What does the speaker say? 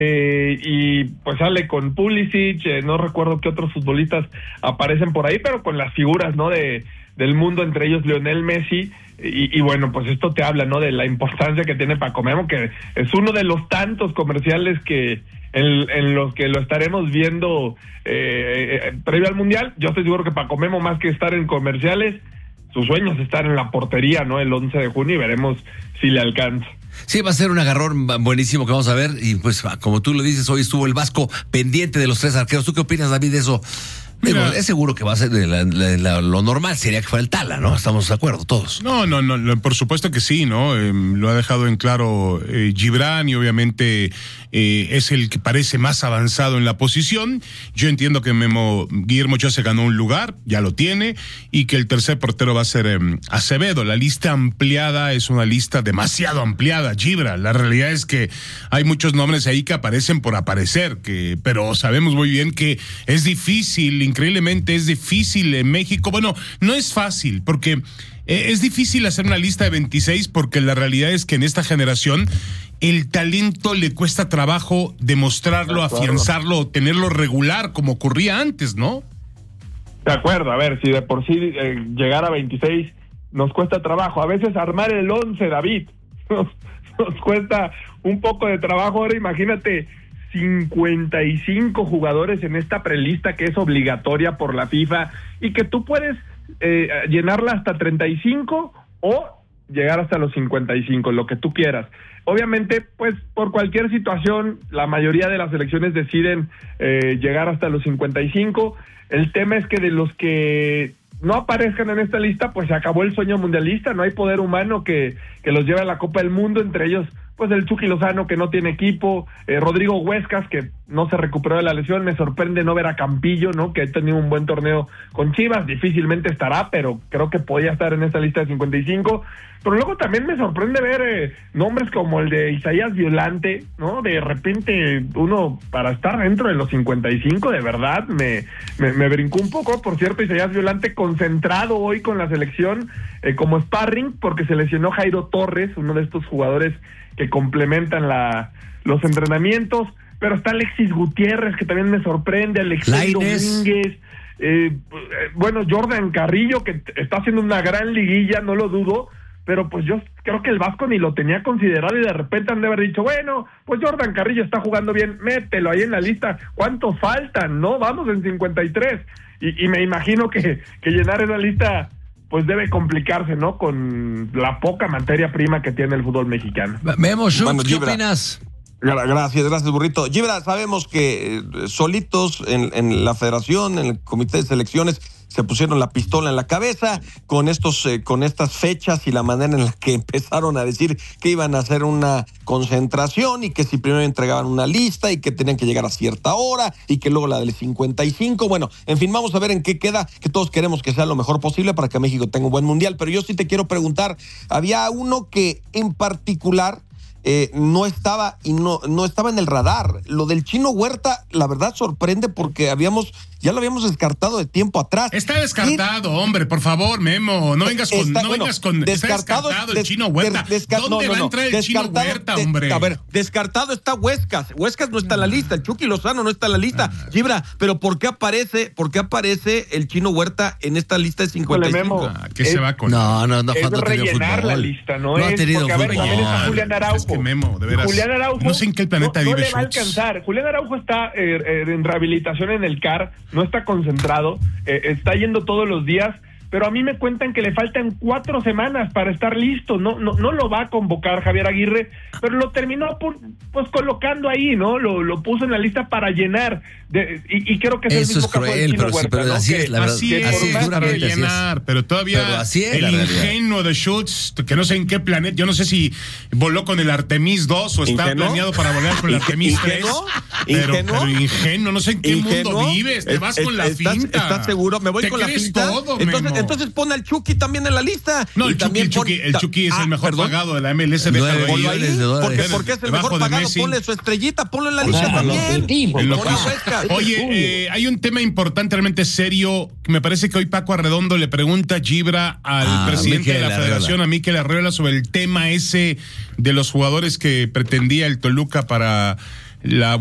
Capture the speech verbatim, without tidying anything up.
Eh, y pues sale con Pulisic, eh, no recuerdo qué otros futbolistas aparecen por ahí, pero con las figuras, ¿no? De del mundo, entre ellos Lionel Messi, y, y bueno, pues esto te habla, ¿no? De la importancia que tiene Paco Memo, que es uno de los tantos comerciales que en, en los que lo estaremos viendo eh, eh, previo al Mundial. Yo estoy seguro que Paco Memo, más que estar en comerciales, su sueño es estar en la portería, ¿no? El once de junio, y veremos si le alcanza. Sí, va a ser un agarrón buenísimo que vamos a ver, y pues como tú lo dices, hoy estuvo el Vasco pendiente de los tres arqueros. ¿Tú qué opinas, David, de eso? Digo, es seguro que va a ser la, la, la, lo normal sería que fuera el Tala, ¿no? Estamos de acuerdo todos. No, no, no, por supuesto que sí, ¿no? Eh, lo ha dejado en claro eh, Gibran, y obviamente eh, es el que parece más avanzado en la posición. Yo entiendo que Memo Guillermo ya se ganó un lugar, ya lo tiene, y que el tercer portero va a ser eh, Acevedo. La lista ampliada es una lista demasiado ampliada, Gibran. La realidad es que hay muchos nombres ahí que aparecen por aparecer, que, pero sabemos muy bien que es difícil. Increíblemente es difícil en México. Bueno, no es fácil, porque eh, es difícil hacer una lista de veintiséis, porque la realidad es que en esta generación el talento le cuesta trabajo demostrarlo, afianzarlo, tenerlo regular como ocurría antes, ¿no? De acuerdo, a ver, si de por sí eh, llegar a veintiséis nos cuesta trabajo. A veces armar el once, David, nos, nos cuesta un poco de trabajo. Ahora imagínate cincuenta y cinco jugadores en esta prelista que es obligatoria por la FIFA, y que tú puedes eh, llenarla hasta treinta y cinco o llegar hasta los cincuenta y cinco, lo que tú quieras. Obviamente, pues por cualquier situación, la mayoría de las selecciones deciden eh, llegar hasta los cincuenta y cinco. El tema es que de los que no aparezcan en esta lista, pues se acabó el sueño mundialista. No hay poder humano que, que los lleve a la Copa del Mundo, entre ellos pues el Chucky Lozano, que no tiene equipo, eh, Rodrigo Huescas, que no se recuperó de la lesión. Me sorprende no ver a Campillo, ¿no? Que ha tenido un buen torneo con Chivas, difícilmente estará, pero creo que podía estar en esta lista de cincuenta y cinco. Pero luego también me sorprende ver eh, nombres como el de Isaías Violante, ¿no? De repente uno, para estar dentro de los cincuenta y cinco, de verdad, me, me, me brincó un poco. Por cierto, Isaías Violante concentrado hoy con la selección eh, como sparring, porque se lesionó Jairo Torres, uno de estos jugadores que complementan la los entrenamientos. Pero está Alexis Gutiérrez, que también me sorprende, Alexis Domínguez, eh, bueno, Jordan Carrillo, que está haciendo una gran liguilla, no lo dudo, pero pues yo creo que el Vasco ni lo tenía considerado, y de repente han de haber dicho, bueno, pues Jordan Carrillo está jugando bien, mételo ahí en la lista. ¿Cuántos faltan? No, vamos en cincuenta y tres, y, y me imagino que, que llenar esa lista pues debe complicarse, ¿no? Con la poca materia prima que tiene el fútbol mexicano. Memo, bueno, ¿qué Gibra, opinas? Gracias, gracias, Burrito. Gibra, sabemos que eh, solitos en, en la federación, en el comité de selecciones, se pusieron la pistola en la cabeza con estos, eh, con estas fechas y la manera en la que empezaron a decir que iban a hacer una concentración, y que si primero entregaban una lista y que tenían que llegar a cierta hora, y que luego la del cincuenta y cinco. Bueno, en fin, vamos a ver en qué queda, que todos queremos que sea lo mejor posible para que México tenga un buen mundial. Pero yo sí te quiero preguntar, había uno que en particular Eh, no estaba y no, no estaba en el radar. Lo del Chino Huerta, la verdad, sorprende, porque habíamos, ya lo habíamos descartado de tiempo atrás. Está descartado, ¿Qué? hombre, por favor, Memo, no vengas con, está, no bueno, vengas con descartado, está descartado el des, Chino Huerta. Desca, ¿Dónde no, no, va a entrar el Chino Huerta, hombre? De, a ver, descartado está Huescas. Huescas no está en la lista, el Chucky Lozano no está en la lista. Ah, Gibra, pero ¿por qué aparece, por qué aparece el Chino Huerta en esta lista de cincuenta y cinco? Ah, ¿Qué es, se va con? No, no, no, es falta rellenar la lista, no, no es, ha tenido porque, a ver, también está Julián Araujo. Es que Memo, de veras, Julián Araujo, no sé en qué planeta no, vive. No le va a alcanzar. Julián Araujo está eh, eh, en rehabilitación en el C A R, no está concentrado, eh, está yendo todos los días, pero a mí me cuentan que le faltan cuatro semanas para estar listo. No, no, no lo va a convocar Javier Aguirre, pero lo terminó por, pues colocando ahí, ¿no? Lo, lo puso en la lista para llenar. De, y, y creo que es Eso el mismo es cruel, caso del Chino pero, Huerta, pero ¿no? así que, es, la verdad. Así es, así es, para llenar, es. pero todavía pero así es, el ingenuo de Schultz, que no sé en qué planeta, yo no sé si voló con el Artemis dos o está ¿Ingenuo? planeado para volar con el Artemis tres. Pero ¿Ingenuo? pero ingenuo, no sé en qué ¿Ingenuo? mundo vives, te vas es, con la estás, finta. ¿Estás seguro? Me voy ¿Te con la crees finta. todo, entonces, Memo? entonces pon al Chucky también en la lista. No, el y Chucky, el Chucky, pon, el Chucky es ah, el mejor perdón. pagado de la M L S. Déjalo Ponlo ahí, de porque, porque es el mejor pagado. Ponle su estrellita, ponlo en la lista sea, también. En lo Pon que a hizo. Huescas. Oye, eh, hay un tema importante, realmente serio, que me parece que hoy Paco Arredondo le pregunta a Gibra al Ah, presidente Mikel de la Arreola. Federación, a Mikel Arreola, sobre el tema ese de los jugadores que pretendía el Toluca para la